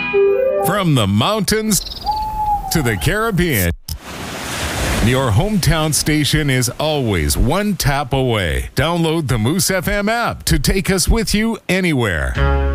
From the mountains to the Caribbean, your hometown station is always one tap away. Download the Moose FM app to take us with you anywhere.